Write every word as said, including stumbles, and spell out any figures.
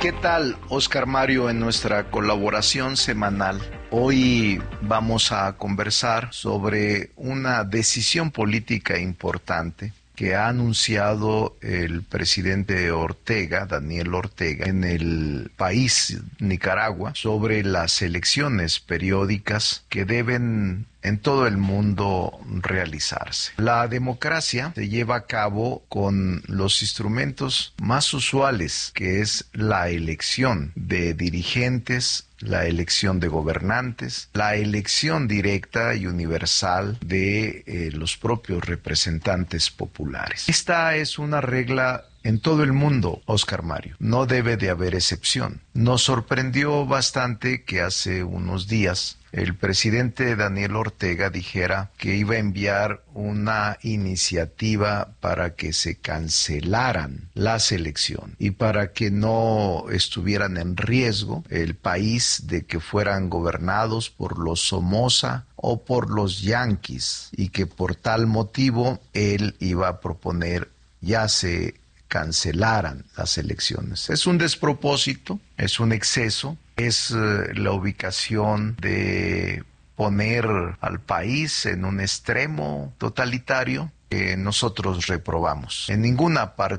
¿Qué tal, Oscar Mario, en nuestra colaboración semanal? Hoy vamos a conversar sobre una decisión política importante que ha anunciado el presidente Ortega, Daniel Ortega, en el país Nicaragua, sobre las elecciones periódicas que deben en todo el mundo realizarse. La democracia se lleva a cabo con los instrumentos más usuales, que es la elección de dirigentes, la elección de gobernantes, la elección directa y universal de eh, los propios representantes populares. Esta es una regla en todo el mundo, Oscar Mario. No debe de haber excepción. Nos sorprendió bastante que hace unos días el presidente Daniel Ortega dijera que iba a enviar una iniciativa para que se cancelaran las elecciones y para que no estuvieran en riesgo el país de que fueran gobernados por los Somoza o por los yanquis, y que por tal motivo él iba a proponer ya se cancelaran las elecciones. Es un despropósito, es un exceso, es eh, la ubicación de poner al país en un extremo totalitario que nosotros reprobamos. En ninguna parte